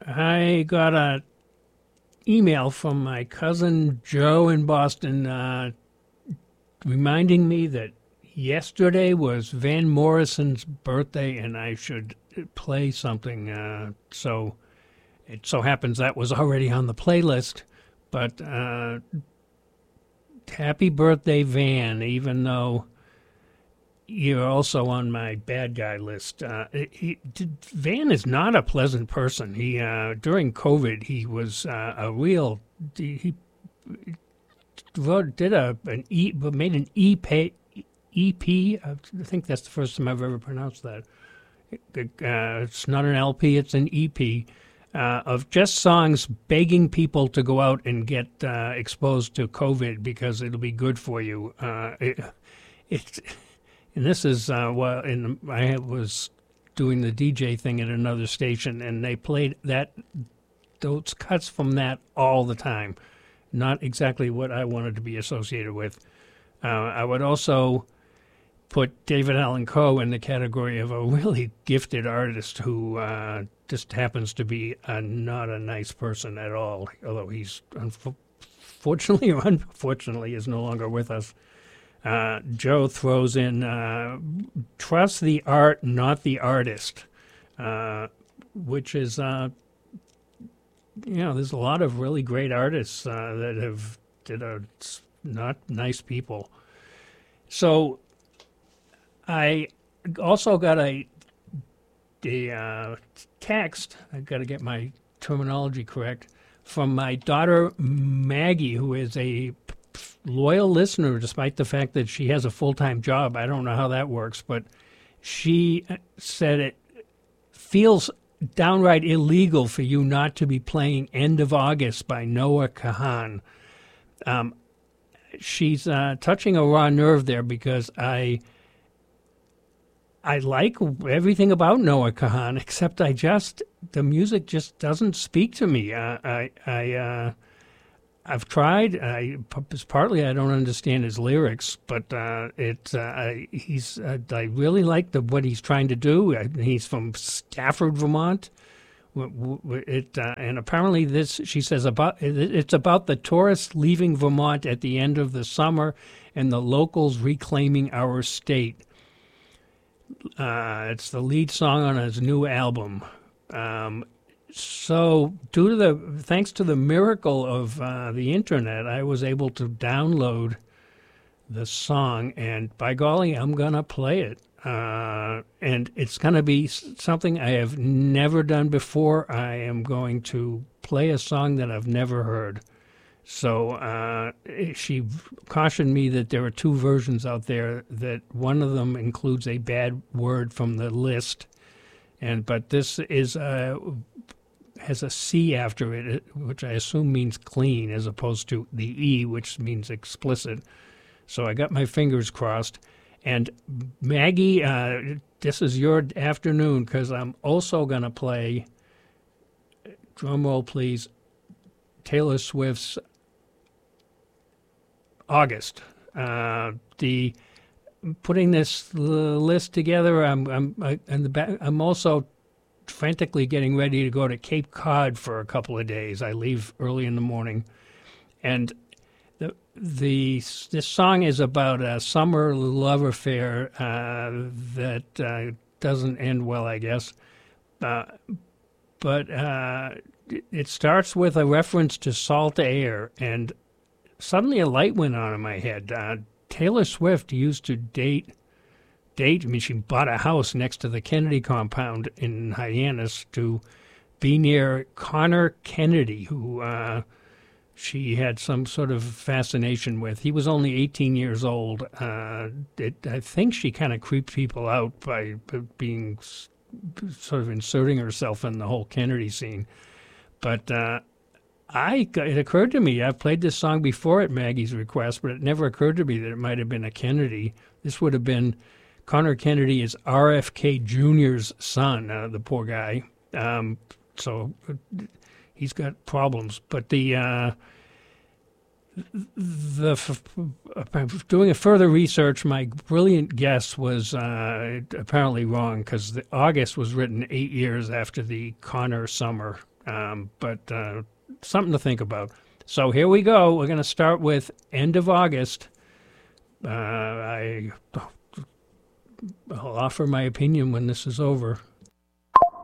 I got a email from my cousin Joe in Boston reminding me that yesterday was Van Morrison's birthday and I should play something. So it so happens that was already on the playlist. But happy birthday, Van, even though you're also on my bad guy list. Van is not a pleasant person. He during COVID, he was a real. He made an EP. I think that's the first time I've ever pronounced that. It's not an LP; it's an EP of just songs begging people to go out and get exposed to COVID because it'll be good for you. And this is I was doing the DJ thing at another station, and they played those cuts from that all the time. Not exactly what I wanted to be associated with. I would also put David Allan Coe in the category of a really gifted artist who just happens to be not a nice person at all, although he's fortunately or unfortunately is no longer with us. Joe throws in trust the art, not the artist, which is, there's a lot of really great artists that are not nice people. So I also got a text, I've got to get my terminology correct, from my daughter Maggie, who is a loyal listener despite the fact that she has a full-time job. I don't know how that works, but she said it feels downright illegal for you not to be playing End of August by Noah Kahan. She's touching a raw nerve there because I like everything about Noah Kahan, except the music just doesn't speak to me. I've tried. Partly I don't understand his lyrics, but I really like what he's trying to do. He's from Stafford, Vermont. And apparently she says it's about the tourists leaving Vermont at the end of the summer and the locals reclaiming our state. It's the lead song on his new album. So, thanks to the miracle of the internet, I was able to download the song, and by golly, I'm gonna play it. And it's gonna be something I have never done before. I am going to play a song that I've never heard. So she cautioned me that there are two versions out there. That one of them includes a bad word from the list, but this is has a C after it, which I assume means clean, as opposed to the E, which means explicit. So I got my fingers crossed. And Maggie, this is your afternoon, because I'm also going to play, drum roll please, Taylor Swift's August. Putting this list together, I'm also frantically getting ready to go to Cape Cod for a couple of days. I leave early in the morning, and this song is about a summer love affair that doesn't end well, I guess. But it starts with a reference to salt air, and suddenly a light went on in my head. Taylor Swift used to date. I mean, she bought a house next to the Kennedy compound in Hyannis to be near Connor Kennedy, who she had some sort of fascination with. He was only 18 years old. I think she kind of creeped people out by being sort of inserting herself in the whole Kennedy scene. But it occurred to me, I've played this song before at Maggie's request, but it never occurred to me that it might have been a Kennedy. This would have been, Connor Kennedy is RFK Jr.'s son, the poor guy. So he's got problems. But doing a further research, my brilliant guess was apparently wrong, because August was written 8 years after the Connor summer. but something to think about. So here we go. We're going to start with end of August. I'll offer my opinion when this is over.